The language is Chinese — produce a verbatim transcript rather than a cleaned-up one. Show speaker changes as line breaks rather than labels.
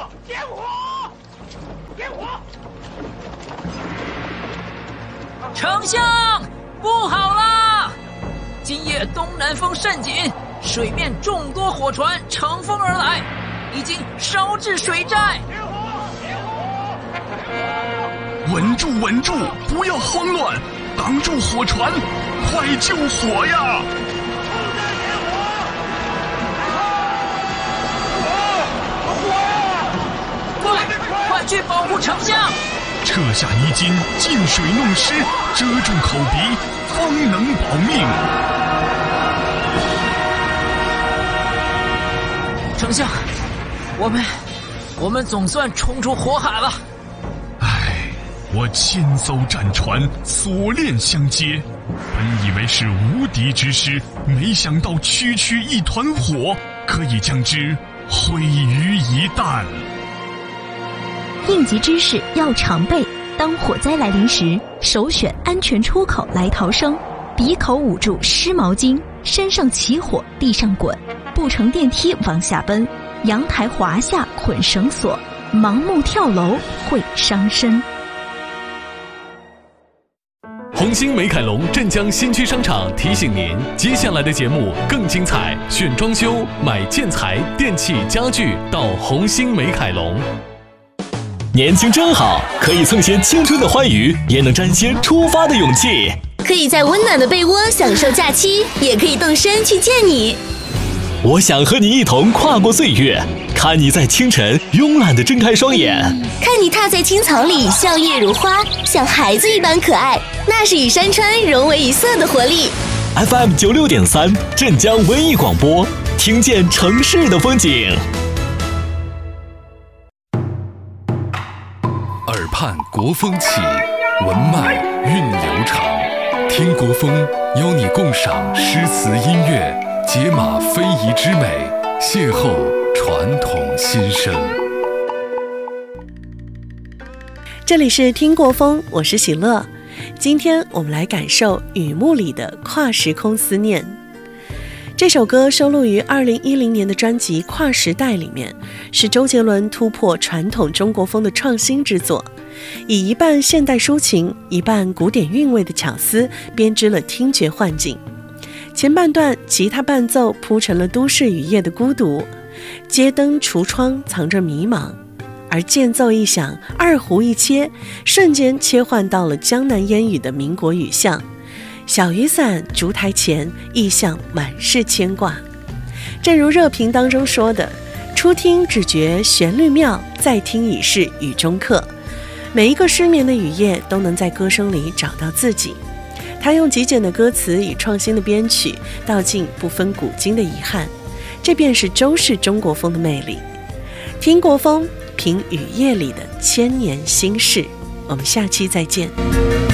点火！点火！
丞相，不好啦！今夜东南风甚紧，水面众多火船乘风而来，已经烧至水寨。
点火！点火！
稳住，稳住，不要慌乱，挡住火船，快救火呀！
快去保护丞相！
撤下衣襟，进水弄湿，遮住口鼻，方能保命。
丞相，我们我们总算冲出火海了。
唉，我千艘战船锁链相接，本以为是无敌之师，没想到区区一团火，可以将之毁于一旦。
应急知识要常备，当火灾来临时，首选安全出口来逃生。鼻口捂住湿毛巾，身上起火地上滚，不乘电梯往下奔，阳台滑下捆绳索，盲目跳楼会伤身。
红星美凯龙镇江新区商场提醒您，接下来的节目更精彩，选装修买建材电器家具到红星美凯龙。
年轻真好，可以蹭些青春的欢愉，也能沾些出发的勇气。
可以在温暖的被窝享受假期，也可以动身去见你。
我想和你一同跨过岁月，看你在清晨慵懒地睁开双眼，
看你踏在青草里笑靥如花，像孩子一般可爱，那是与山川融为一色的活力。
F M 九六点三镇江文艺广播，听见城市的风景。
耳畔国风起，文脉韵流长。听国风，邀你共赏诗词音乐，解码非遗之美，邂逅传统新生。
这里是听国风，我是喜乐。今天我们来感受雨幕里的跨时空思念。这首歌收录于二零一零年的专辑《跨时代》里面，是周杰伦突破传统中国风的创新之作，以一半现代抒情、一半古典韵味的巧思编织了听觉幻境。前半段吉他伴奏铺成了都市雨夜的孤独，街灯橱窗藏着迷茫，而间奏一响，二胡一切，瞬间切换到了江南烟雨的民国雨巷。小雨伞烛台前，意象满是牵挂。正如热评当中说的，初听只觉旋律妙，再听已是雨中客。每一个失眠的雨夜都能在歌声里找到自己。他用极简的歌词与创新的编曲，道尽不分古今的遗憾，这便是周氏中国风的魅力。听国风，品雨夜里的千年心事。我们下期再见。